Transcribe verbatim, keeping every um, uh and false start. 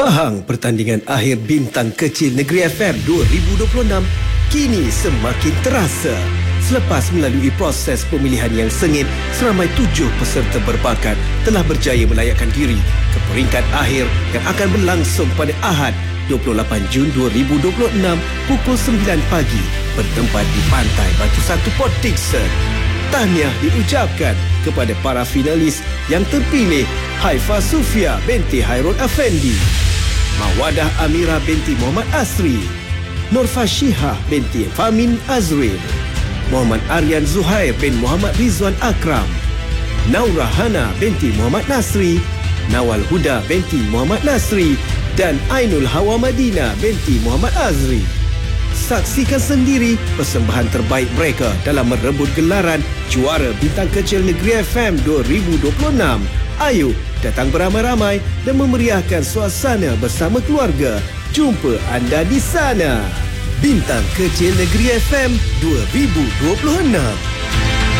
Pahang pertandingan akhir Bintang Kecil Negeri F M dua ribu dua puluh enam kini semakin terasa. Selepas melalui proses pemilihan yang sengit, seramai tujuh peserta berbakat telah berjaya melayakkan diri ke peringkat akhir yang akan berlangsung pada Ahad dua puluh lapan Jun dua ribu dua puluh enam pukul sembilan pagi bertempat di Pantai Batu Satu Port Dickson. Tahniah diucapkan kepada para finalis yang terpilih: Haifa Sufia binti Hairul Afendi, Mawadah Amira binti Muhammad Asri, Nur Fashihah binti Famin Azrin, Muhammad Aryan Zuhair bin Muhammad Rizwan Akram, Naura Hana binti Muhammad Nasri, Nawal Huda binti Muhammad Nasri dan Ainul Hawa Madina binti Muhammad Azri. Saksikan sendiri persembahan terbaik mereka dalam merebut gelaran Juara Bintang Kecil Negeri F M dua ribu dua puluh enam. Ayo datang beramai-ramai dan memeriahkan suasana bersama keluarga. Jumpa anda di sana. Bintang Kecil Negeri F M dua ribu dua puluh enam.